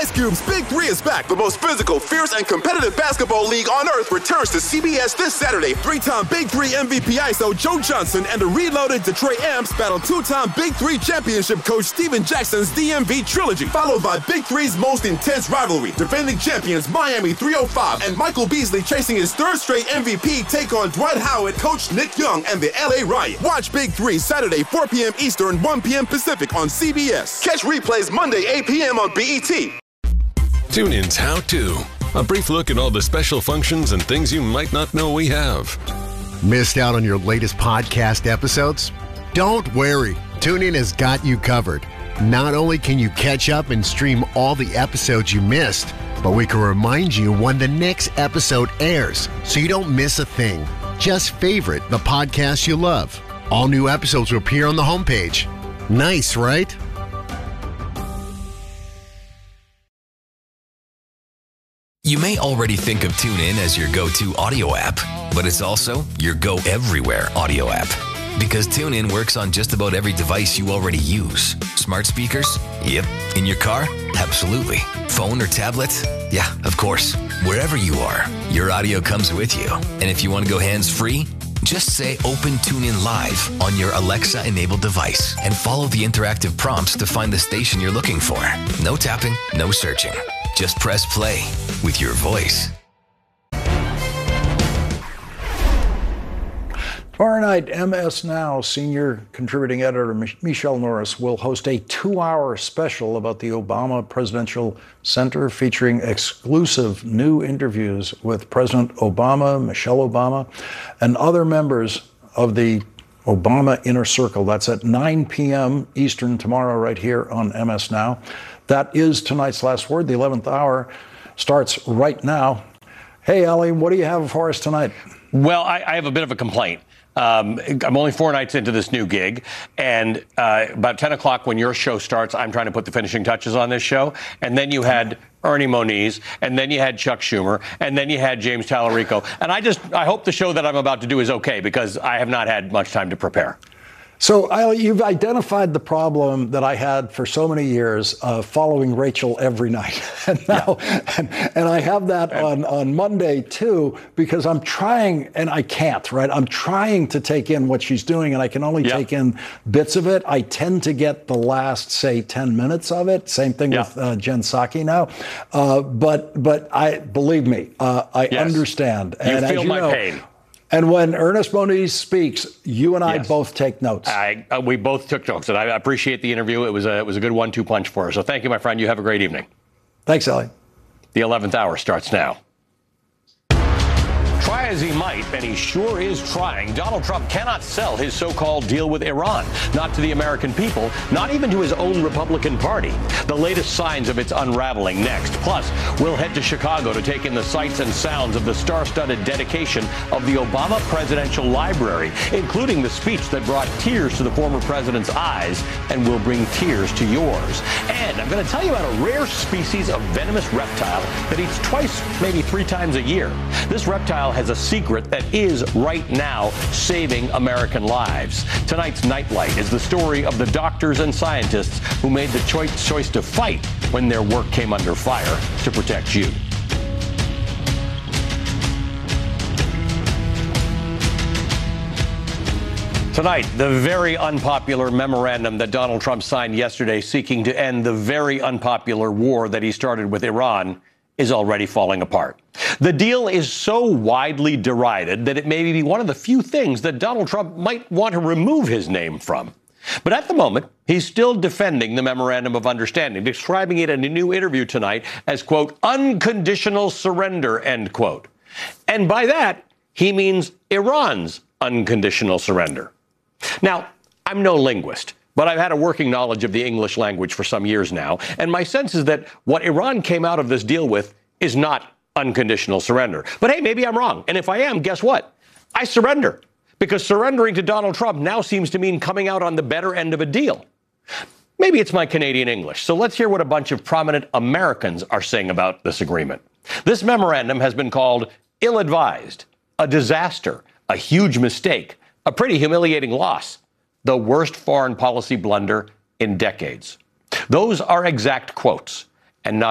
Ice Cube's Big Three is back. The most physical, fierce, and competitive basketball league on earth returns to CBS this Saturday. Three-time Big Three MVP ISO Joe Johnson and the reloaded Detroit Amps battle two-time Big Three championship coach Steven Jackson's DMV trilogy, followed by Big Three's most intense rivalry. Defending champions Miami 305 and Michael Beasley chasing his third straight MVP take on Dwight Howard, coach Nick Young, and the LA Riot. Watch Big Three Saturday, 4 p.m. Eastern, 1 p.m. Pacific on CBS. Catch replays Monday, 8 p.m. on BET. TuneIn's How To. A brief look at all the special functions and things you might not know we have. Missed out on your latest podcast episodes? Don't worry. TuneIn has got you covered. Not only can you catch up and stream all the episodes you missed, but we can remind you when the next episode airs so you don't miss a thing. Just favorite the podcast you love. All new episodes will appear on the homepage. Nice, right? You may already think of TuneIn as your go-to audio app, but it's also your go-everywhere audio app. Because TuneIn works on just about every device you already use. Smart speakers? Yep. In your car? Absolutely. Phone or tablet? Yeah, of course. Wherever you are, your audio comes with you. And if you want to go hands-free, just say Open TuneIn Live on your Alexa-enabled device and follow the interactive prompts to find the station you're looking for. No tapping, no searching. Just press play with your voice. Tomorrow night, MS Now senior contributing editor Michelle Norris will host a 2-hour special about the Obama Presidential Center featuring exclusive new interviews with President Obama, Michelle Obama, and other members of the Obama Inner Circle. That's at 9 p.m. Eastern tomorrow right here on MS Now. That is tonight's last word. The 11th hour starts right now. Hey, Ellie, what do you have for us tonight? Well, I have a bit of a complaint. I'm only 4 nights into this new gig, and about 10 o'clock when your show starts, I'm trying to put the finishing touches on this show. And then you had Ernie Moniz, and then you had Chuck Schumer, and then you had James Tallarico. And I hope the show that I'm about to do is okay, because I have not had much time to prepare. So, Eileen, you've identified the problem that I had for so many years of following Rachel every night. And now, and I have that on Monday, too, because I'm trying, and I can't, right? I'm trying to take in what she's doing, and I can only take in bits of it. I tend to get the last, say, 10 minutes of it. Same thing with Jen Psaki now. But I believe me, I understand. You and feel my pain. And when Ernest Moniz speaks, you and I both take notes. We both took notes, and I appreciate the interview. It was a good 1-2 punch for us. So thank you, my friend. You have a great evening. Thanks, Ellie. The 11th hour starts now. Try as he might, and he sure is trying, Donald Trump cannot sell his so-called deal with Iran. Not to the American people, not even to his own Republican Party. The latest signs of its unraveling next. Plus, we'll head to Chicago to take in the sights and sounds of the star-studded dedication of the Obama Presidential Library, including the speech that brought tears to the former president's eyes and will bring tears to yours. And I'm going to tell you about a rare species of venomous reptile that eats twice, maybe 3 times a year. This reptile has a secret that is right now saving American lives. Tonight's Nightlight is the story of the doctors and scientists who made the choice to fight when their work came under fire to protect you. Tonight, the very unpopular memorandum that Donald Trump signed yesterday seeking to end the very unpopular war that he started with Iran is already falling apart. The deal is so widely derided that it may be one of the few things that Donald Trump might want to remove his name from. But at the moment, he's still defending the Memorandum of Understanding, describing it in a new interview tonight as, quote, unconditional surrender, end quote. And by that, he means Iran's unconditional surrender. Now, I'm no linguist, but I've had a working knowledge of the English language for some years now, and my sense is that what Iran came out of this deal with is not unconditional surrender. But hey, maybe I'm wrong. And if I am, guess what? I surrender. Because surrendering to Donald Trump now seems to mean coming out on the better end of a deal. Maybe it's my Canadian English. So let's hear what a bunch of prominent Americans are saying about this agreement. This memorandum has been called ill-advised, a disaster, a huge mistake, a pretty humiliating loss, the worst foreign policy blunder in decades. Those are exact quotes, and not